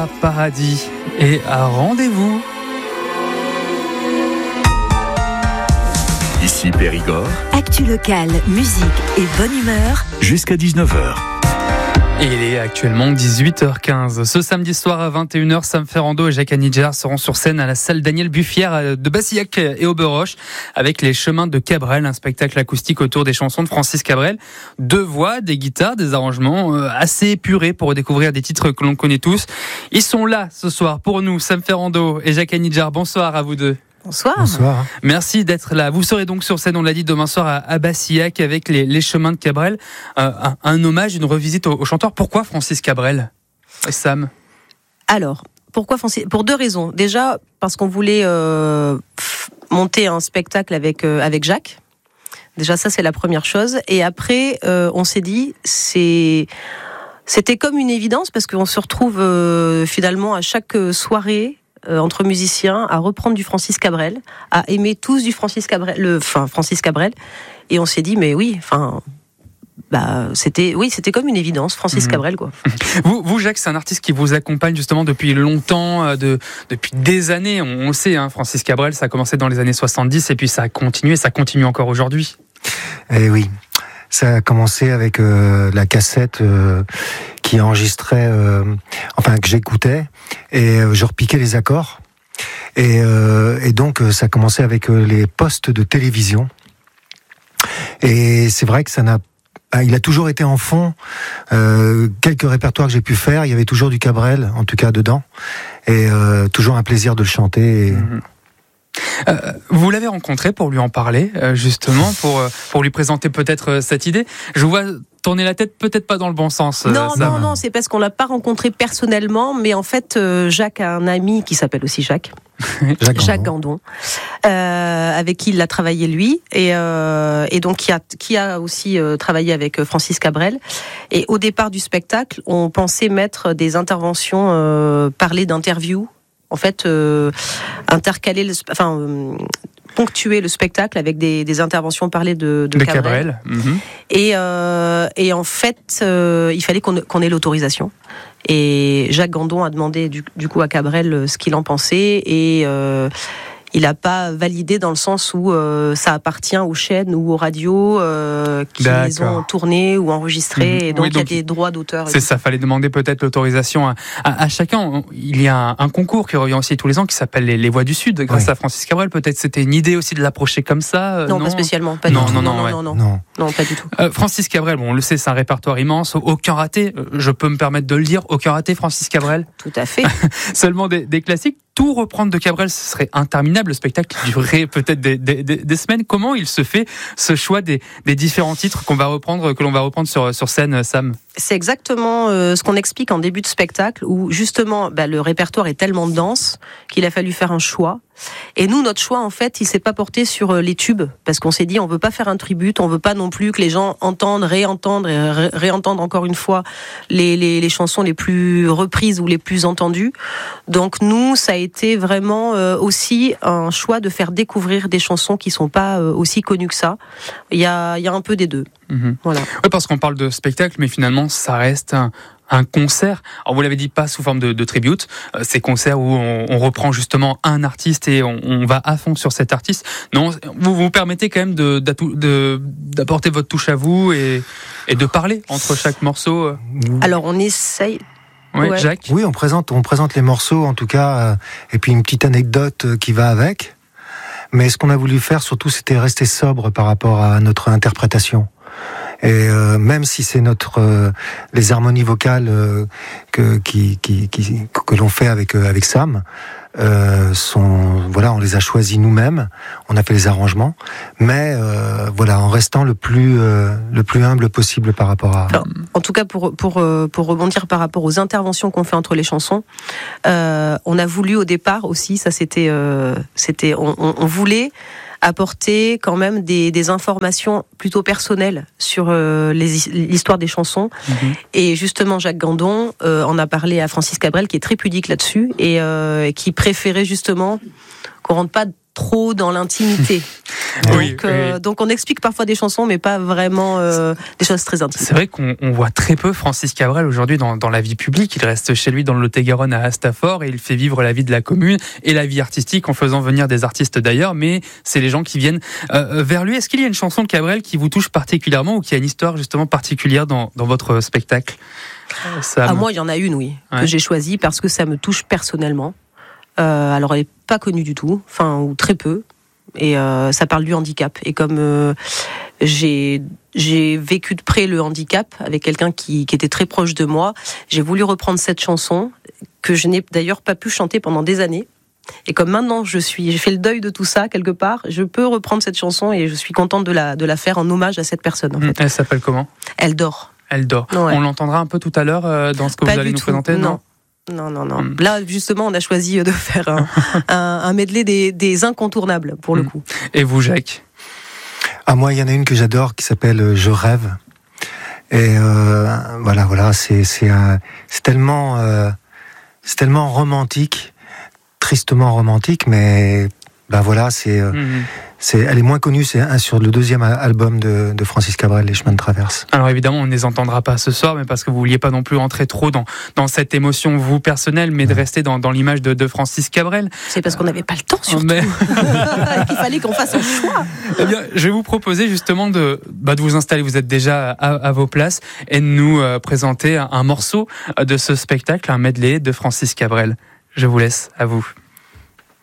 Barbara Paradis et à rendez-vous. Ici Périgord. Actu locale, musique et bonne humeur. Jusqu'à 19h. Et il est actuellement 18h15. Ce samedi soir à 21h, Sam Ferrando et Jacques Anidjar seront sur scène à la salle Daniel Buffière de Bassillac et Auberoche avec les chemins de Cabrel, un spectacle acoustique autour des chansons de Francis Cabrel. 2 voix, des guitares, des arrangements assez épurés pour redécouvrir des titres que l'on connaît tous. Ils sont là ce soir pour nous, Sam Ferrando et Jacques Anidjar. Bonsoir à vous deux. Bonsoir. Bonsoir. Merci d'être là. Vous serez donc sur scène, on l'a dit, demain soir à Bassillac avec les chemins de Cabrel. Un hommage, une revisite au chanteur. Pourquoi Francis Cabrel, Sam ? Alors, pourquoi Francis ? Pour 2 raisons. Déjà, parce qu'on voulait monter un spectacle avec Jacques. Déjà, ça, c'est la première chose. Et après, on s'est dit, c'était comme une évidence parce qu'on se retrouve finalement à chaque soirée entre musiciens à reprendre du Francis Cabrel, à aimer tous du Francis Cabrel, Francis Cabrel, et on s'est dit mais oui, c'était comme une évidence, Francis Cabrel quoi. Vous Jacques, c'est un artiste qui vous accompagne justement depuis longtemps, depuis des années. On le sait, hein, Francis Cabrel, ça a commencé dans les années 70 et puis ça a continué, ça continue encore aujourd'hui. Eh oui. Ça a commencé avec la cassette qui enregistrait, que j'écoutais, et je repiquais les accords. Et donc, ça a commencé avec les postes de télévision. Et c'est vrai que il a toujours été en fond. Quelques répertoires que j'ai pu faire, il y avait toujours du Cabrel, en tout cas dedans. Et toujours un plaisir de le chanter. Vous l'avez rencontré pour lui en parler, justement, pour lui présenter peut-être cette idée. Je vous vois tourner la tête, peut-être pas dans le bon sens. Non, c'est parce qu'on l'a pas rencontré personnellement, mais en fait, Jacques a un ami qui s'appelle aussi Jacques. Jacques Gandon, avec qui il a travaillé lui, et donc qui a aussi travaillé avec Francis Cabrel. Et au départ du spectacle, on pensait mettre des interventions, parler d'interviews. En fait, ponctuer le spectacle avec des interventions parlées de Cabrel. Et en fait, il fallait qu'on ait l'autorisation. Et Jacques Gandon a demandé du coup à Cabrel ce qu'il en pensait, et il n'a pas validé dans le sens où ça appartient aux chaînes ou aux radios qui les ont tournées ou enregistrées, et donc il y a des droits d'auteur. C'est ça, fallait demander peut-être l'autorisation à chacun. Il y a un concours qui revient aussi tous les ans qui s'appelle les Voix du Sud, grâce à Francis Cabrel. Peut-être c'était une idée aussi de l'approcher comme ça. Non, pas spécialement, pas du tout. Non, pas du tout. Francis Cabrel, on le sait, c'est un répertoire immense, aucun raté. Je peux me permettre de le dire, aucun raté, Francis Cabrel. Tout à fait. Seulement des classiques. Tout reprendre de Cabrel, ce serait interminable. Le spectacle durerait peut-être des semaines. Comment il se fait ce choix des différents titres que l'on va reprendre sur scène, Sam ? C'est exactement ce qu'on explique en début de spectacle, où justement le répertoire est tellement dense qu'il a fallu faire un choix. Et nous, notre choix, en fait, il s'est pas porté sur les tubes, parce qu'on s'est dit, on veut pas faire un tribute, on veut pas non plus que les gens entendent, réentendent et réentendent encore une fois les chansons les plus reprises ou les plus entendues. Donc nous, ça a été vraiment aussi un choix de faire découvrir des chansons qui sont pas aussi connues que ça. Il y a un peu des deux. Voilà. Oui, parce qu'on parle de spectacle, mais finalement, ça reste un concert. Alors vous l'avez dit, pas sous forme de tribute, ces concerts où on reprend justement un artiste et on va à fond sur cet artiste. Non, vous permettez quand même d'apporter votre touche à vous et de parler entre chaque morceau. Alors on essaye. Ouais. Jacques. Oui, on présente les morceaux en tout cas, et puis une petite anecdote qui va avec. Mais ce qu'on a voulu faire surtout, c'était rester sobre par rapport à notre interprétation. Et même si c'est les harmonies vocales que l'on fait avec Sam, on les a choisis nous-mêmes, on a fait les arrangements, mais en restant le plus humble possible par rapport à. Alors, en tout cas, pour rebondir par rapport aux interventions qu'on fait entre les chansons, on a voulu au départ aussi, ça on voulait apporter quand même des informations plutôt personnelles sur l'histoire des chansons. Et justement, Jacques Gandon en a parlé à Francis Cabrel, qui est très pudique là-dessus, et qui préférait justement qu'on rentre pas trop dans l'intimité. Donc on explique parfois des chansons, mais pas vraiment des choses très intimes. C'est vrai qu'on voit très peu Francis Cabrel aujourd'hui dans la vie publique. Il reste chez lui dans le Lot-et-Garonne à Astafort et il fait vivre la vie de la commune et la vie artistique en faisant venir des artistes d'ailleurs, mais c'est les gens qui viennent vers lui. Est-ce qu'il y a une chanson de Cabrel qui vous touche particulièrement ou qui a une histoire justement particulière dans votre spectacle ? Moi, il y en a une, que j'ai choisie parce que ça me touche personnellement. Alors, elle n'est pas connue du tout, ou très peu. Et ça parle du handicap. Et comme j'ai vécu de près le handicap avec quelqu'un qui était très proche de moi, j'ai voulu reprendre cette chanson que je n'ai d'ailleurs pas pu chanter pendant des années. Et comme maintenant j'ai fait le deuil de tout ça quelque part, je peux reprendre cette chanson et je suis contente de la faire en hommage à cette personne. En fait. Elle s'appelle comment ? Elle dort. Ouais. On l'entendra un peu tout à l'heure dans ce que vous allez nous présenter, non ? Non. Là, justement, on a choisi de faire un medley des incontournables, pour le coup. Et vous, Jacques ? Moi, il y en a une que j'adore qui s'appelle « Je rêve ». Et voilà, c'est tellement romantique, tristement romantique, mais elle est moins connue, c'est sur le deuxième album de Francis Cabrel, Les Chemins de Traverse. Alors évidemment, on ne les entendra pas ce soir, mais parce que vous vouliez pas non plus entrer trop dans cette émotion vous personnelle, mais de rester dans l'image de Francis Cabrel. C'est parce qu'on n'avait pas le temps surtout. Il fallait qu'on fasse un choix. Eh bien, je vais vous proposer justement de vous installer, vous êtes déjà à vos places, et de nous présenter un morceau de ce spectacle, un medley de Francis Cabrel. Je vous laisse, à vous.